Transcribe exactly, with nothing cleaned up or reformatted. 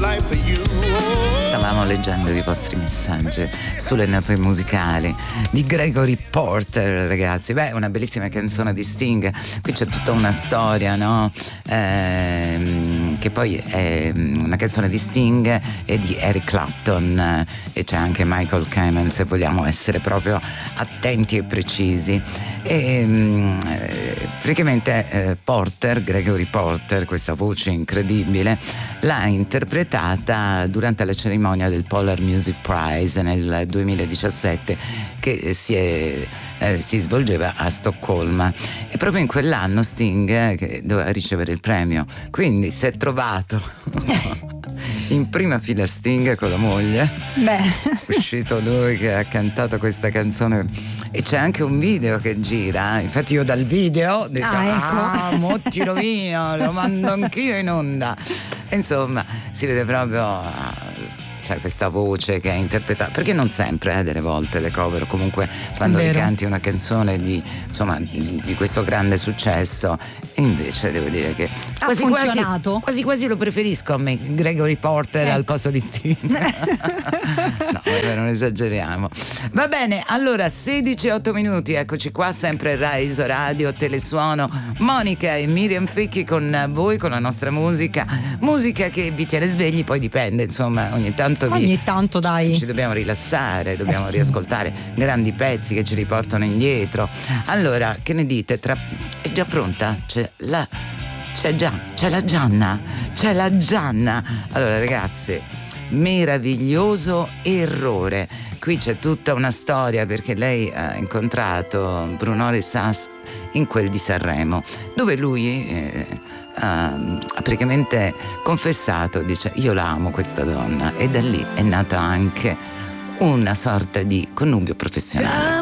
life for you. Oh. Stavamo leggendo i vostri messaggi sulle note musicali di Gregory Porter, ragazzi. Beh, una bellissima canzone di Sting. Qui c'è tutta una storia, no? Ehm, che poi è una canzone di Sting e di Eric Clapton, eh, e c'è anche Michael Kamen, se vogliamo essere proprio attenti e precisi. E eh, praticamente eh, Porter, Gregory Porter, questa voce incredibile, l'ha interpretata durante la cerimonia del Polar Music Prize nel duemiladiciassette, che si, è, eh, si svolgeva a Stoccolma, e proprio in quell'anno Sting eh, che doveva ricevere il premio, quindi si è trovato in prima fila Sting con la moglie. Beh, uscito lui che ha cantato questa canzone, e c'è anche un video che gira, infatti io dal video ho detto ah, ecco. ah mo ti rovino, lo mando anch'io in onda. E insomma si vede proprio, c'è questa voce che è interpretata, perché non sempre, eh, delle volte le cover, comunque quando ricanti una canzone di, insomma, di, di questo grande successo, e invece devo dire che ha quasi funzionato. quasi, quasi quasi lo preferisco a me Gregory Porter, ecco, al posto di Sting. No, vabbè, non esageriamo. Va bene, allora sedici e otto minuti, eccoci qua, sempre Rai Radio Telesuono, Monica e Miriam Fecchi con voi, con la nostra musica, musica che vi tiene svegli, poi dipende, insomma, ogni tanto vi, ogni tanto dai ci, ci dobbiamo rilassare, dobbiamo eh sì. riascoltare grandi pezzi che ci riportano indietro. Allora, che ne dite? Tra... è già pronta? C'è la c'è già, c'è la Gianna, c'è la Gianna. Allora ragazzi, meraviglioso errore. Qui c'è tutta una storia, perché lei ha incontrato Bruno Ressas in quel di Sanremo, dove lui eh, ha praticamente confessato, dice io la amo questa donna, e da lì è nata anche una sorta di connubio professionale.